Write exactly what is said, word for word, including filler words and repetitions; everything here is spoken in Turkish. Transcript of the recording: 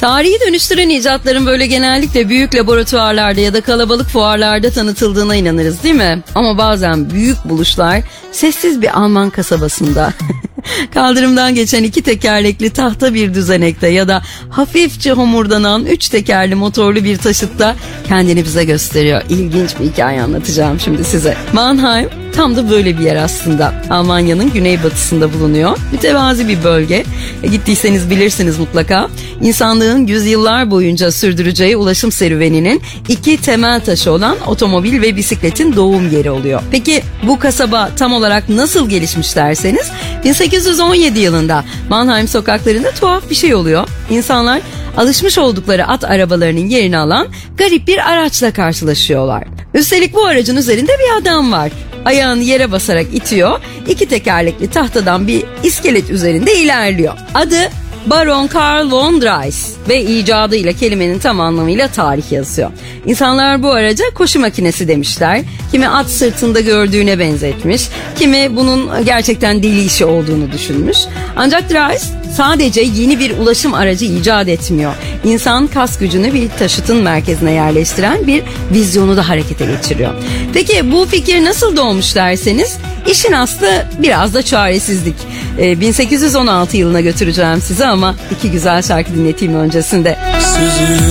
Tarihi dönüştüren icatların böyle genellikle büyük laboratuvarlarda ya da kalabalık fuarlarda tanıtıldığına inanırız, değil mi? Ama bazen büyük buluşlar sessiz bir Alman kasabasında, kaldırımdan geçen iki tekerlekli tahta bir düzenekte ya da hafifçe homurdanan üç tekerli motorlu bir taşıtta kendini bize gösteriyor. İlginç bir hikaye anlatacağım şimdi size. Mannheim tam da böyle bir yer aslında. Almanya'nın güneybatısında bulunuyor. Mütevazi bir bölge. E, gittiyseniz bilirsiniz mutlaka. İnsanlığın yüzyıllar boyunca sürdüreceği ulaşım serüveninin iki temel taşı olan otomobil ve bisikletin doğum yeri oluyor. Peki bu kasaba tam olarak nasıl gelişmiş derseniz, bin sekiz yüz on yedi yılında Mannheim sokaklarında tuhaf bir şey oluyor. İnsanlar alışmış oldukları at arabalarının yerini alan garip bir araçla karşılaşıyorlar. Üstelik bu aracın üzerinde bir adam var. Ayağını yere basarak itiyor, iki tekerlekli tahtadan bir iskelet üzerinde ilerliyor. Adı Baron Karl von Drais ve icadıyla kelimenin tam anlamıyla tarih yazıyor. İnsanlar bu araca koşu makinesi demişler. Kimi at sırtında gördüğüne benzetmiş, kimi bunun gerçekten deli işi olduğunu düşünmüş. Ancak Drais sadece yeni bir ulaşım aracı icat etmiyor. İnsan kas gücünü bir taşıtın merkezine yerleştiren bir vizyonu da harekete geçiriyor. Peki bu fikir nasıl doğmuş derseniz, işin aslı biraz da çaresizlik. Ee, bin sekiz yüz on altı yılına götüreceğim sizi ama iki güzel şarkı dinleteyim öncesinde. Sözü